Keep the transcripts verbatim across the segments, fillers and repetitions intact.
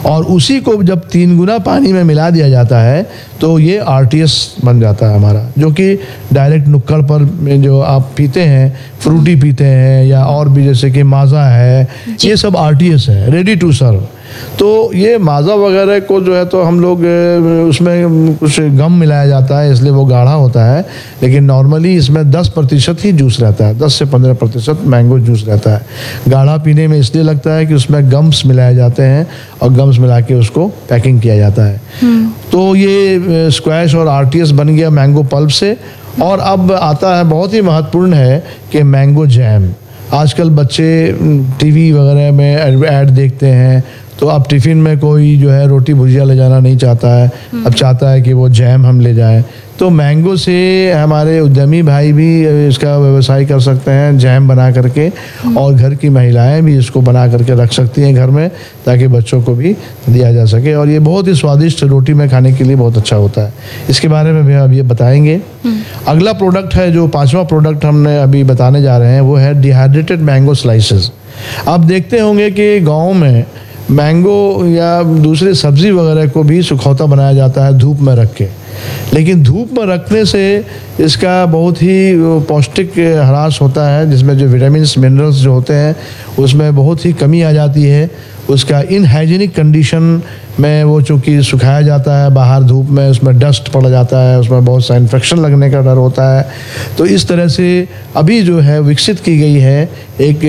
और उसी को जब तीन गुना पानी में मिला दिया जाता है तो ये आर टी एस बन जाता है हमारा, जो कि डायरेक्ट नुक्कड़ पर में जो आप पीते हैं, फ्रूटी पीते हैं या और भी जैसे कि माज़ा है, ये सब आर टी एस है, रेडी टू सर्व। तो ये माज़ा वगैरह को जो है तो हम लोग उसमें कुछ गम मिलाया जाता है इसलिए वो गाढ़ा होता है, लेकिन नॉर्मली इसमें दस प्रतिशत ही जूस रहता है, दस से पंद्रह प्रतिशत मैंगो जूस रहता है। गाढ़ा पीने में इसलिए लगता है कि उसमें गम्स मिलाए जाते हैं और गम्स मिला के उसको पैकिंग किया जाता है। तो ये स्क्वैश और आर टी एस बन गया मैंगो पल्प से। और अब आता है बहुत ही महत्वपूर्ण है कि मैंगो जैम। आजकल बच्चे टीवी वगैरह में ऐड देखते हैं, तो अब टिफ़िन में कोई जो है रोटी भुजिया ले जाना नहीं चाहता है, अब चाहता है कि वो जैम हम ले जाएं। तो मैंगो से हमारे उद्यमी भाई भी इसका व्यवसाय कर सकते हैं, जैम बना करके, और घर की महिलाएं भी इसको बना करके रख सकती हैं घर में, ताकि बच्चों को भी दिया जा सके। और ये बहुत ही स्वादिष्ट रोटी में खाने के लिए बहुत अच्छा होता है। इसके बारे में भी अब ये बताएंगे। अगला प्रोडक्ट है, जो पांचवा प्रोडक्ट हमने अभी बताने जा रहे हैं, वो है डिहाइड्रेटेड मैंगो स्लाइसेस। आप देखते होंगे कि गाँव में मैंगो या दूसरे सब्ज़ी वगैरह को भी सुखौता बनाया जाता है धूप में रख के, लेकिन धूप में रखने से इसका बहुत ही पौष्टिक ह्रास होता है, जिसमें जो विटामिन्स मिनरल्स जो होते हैं उसमें बहुत ही कमी आ जाती है। उसका इनहाइजीनिक कंडीशन में वो चूँकि सुखाया जाता है बाहर धूप में, उसमें डस्ट पड़ जाता है, उसमें बहुत सा इन्फेक्शन लगने का डर होता है। तो इस तरह से अभी जो है विकसित की गई है एक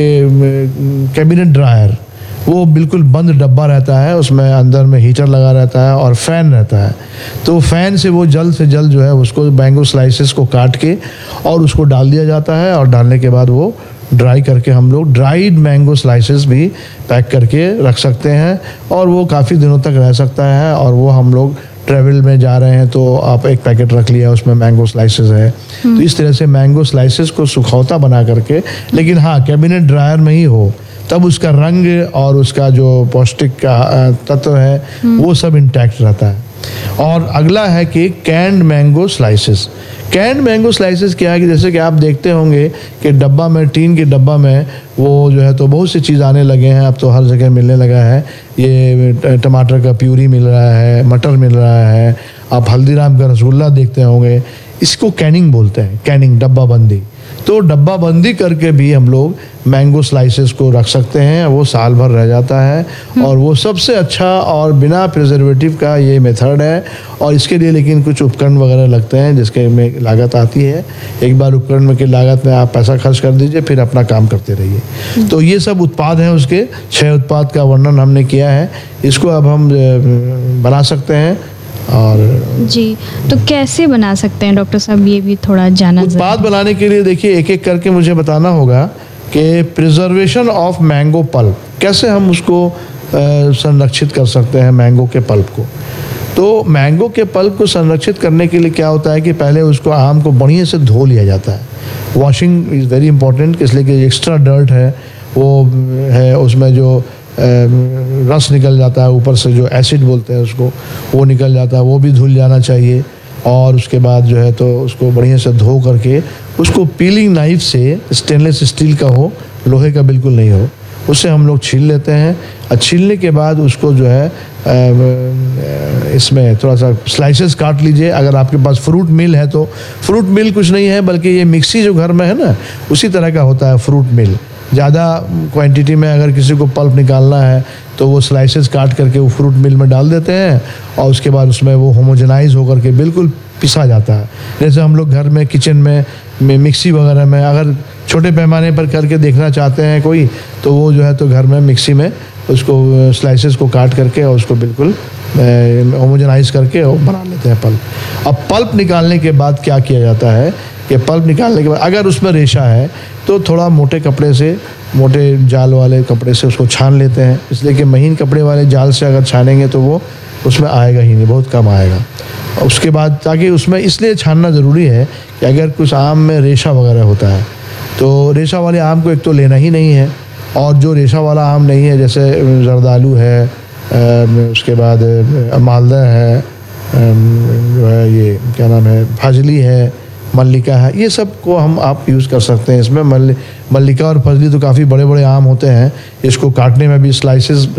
कैबिनेट ड्रायर। वो बिल्कुल बंद डब्बा रहता है, उसमें अंदर में हीटर लगा रहता है और फ़ैन रहता है। तो फ़ैन से वो जल्द से जल्द जो है उसको मैंगो स्लाइसेस को काट के और उसको डाल दिया जाता है, और डालने के बाद वो ड्राई करके हम लोग ड्राइड मैंगो स्लाइसेस भी पैक करके रख सकते हैं, और वो काफ़ी दिनों तक रह सकता है। और वो हम लोग ट्रैवल में जा रहे हैं तो आप एक पैकेट रख लिया, उसमें मैंगो स्लाइसेस है। तो इस तरह से मैंगो स्लाइसेस को सुखौता बना करके, लेकिन हाँ कैबिनेट ड्रायर में ही हो, तब उसका रंग और उसका जो पौष्टिक तत्व है वो सब इंटैक्ट रहता है। और अगला है कि canned mango slices. Canned mango slices क्या है कि जैसे कि आप देखते होंगे कि डब्बा में, टीन के डब्बा में वो जो है तो बहुत सी चीज़ आने लगे हैं, अब तो हर जगह मिलने लगा है। ये टमाटर का प्यूरी मिल रहा है, मटर मिल रहा है, आप हल्दीराम का रसगुल्ला देखते होंगे। इसको कैनिंग बोलते हैं, कैनिंग, डब्बा बंदी। तो डब्बा बंदी करके भी हम लोग मैंगो स्लाइसेस को रख सकते हैं, वो साल भर रह जाता है। और वो सबसे अच्छा और बिना प्रिजर्वेटिव का ये मेथड है। और इसके लिए लेकिन कुछ उपकरण वगैरह लगते हैं जिसके में लागत आती है। एक बार उपकरण में की लागत में आप पैसा खर्च कर दीजिए, फिर अपना काम करते रहिए। तो ये सब उत्पाद हैं, उसके छः उत्पाद का वर्णन हमने किया है। इसको अब हम बना सकते हैं। और जी, तो कैसे बना सकते हैं डॉक्टर साहब, ये भी थोड़ा जाना। उत्पाद बनाने के लिए देखिए एक एक करके मुझे बताना होगा कि प्रिजर्वेशन ऑफ मैंगो पल्प, कैसे हम उसको संरक्षित कर सकते हैं मैंगो के पल्प को। तो मैंगो के पल्प को संरक्षित करने के लिए क्या होता है कि पहले उसको, आम को बढ़िया से धो लिया जाता है। वॉशिंग इज़ वेरी इंपॉर्टेंट, इसलिए कि एक्स्ट्रा डर्ट है वो है, उसमें जो रस निकल जाता है, ऊपर से जो एसिड बोलते हैं उसको, वो निकल जाता है, वो भी धुल जाना चाहिए। और उसके बाद जो है तो उसको बढ़िया से धो करके उसको पीलिंग नाइफ से, स्टेनलेस स्टील का हो, लोहे का बिल्कुल नहीं हो, उससे हम लोग छील लेते हैं। और छीलने के बाद उसको जो है इसमें थोड़ा सा स्लाइसेस काट लीजिए। अगर आपके पास फ्रूट मिल है तो, फ्रूट मिल कुछ नहीं है बल्कि ये मिक्सी जो घर में है ना, उसी तरह का होता है फ्रूट मिल। ज़्यादा क्वांटिटी में अगर किसी को पल्प निकालना है तो वो स्लाइसेस काट करके वो फ्रूट मिल में डाल देते हैं, और उसके बाद उसमें वो होमोजेनाइज होकर के बिल्कुल पिसा जाता है। जैसे हम लोग घर में किचन में, में मिक्सी वगैरह में अगर छोटे पैमाने पर करके देखना चाहते हैं कोई, तो वो जो है तो घर में मिक्सी में उसको स्लाइसेस को काट करके और उसको बिल्कुल होमोजेनाइज करके और बना लेते हैं पल्प। अब पल्प निकालने के बाद क्या किया जाता है कि पल्प निकालने के बाद अगर उसमें रेशा है तो थोड़ा मोटे कपड़े से, मोटे जाल वाले कपड़े से उसको छान लेते हैं, इसलिए कि महीन कपड़े वाले जाल से अगर छानेंगे तो वो उसमें आएगा ही नहीं, बहुत कम आएगा। उसके बाद ताकि उसमें इसलिए छानना ज़रूरी है कि अगर कुछ आम में रेशा वगैरह होता है तो रेशा वाले आम को एक तो लेना ही नहीं है, और जो रेशा वाला आम नहीं है जैसे जर्दालू है, उसके बाद मालदा है, जो है ये क्या नाम है, फजली है, मल्लिका है, ये सब को हम आप यूज़ कर सकते हैं। इसमें मल्ल मल्लिका और फजली तो काफ़ी बड़े बड़े आम होते हैं, इसको काटने में भी स्लाइसेस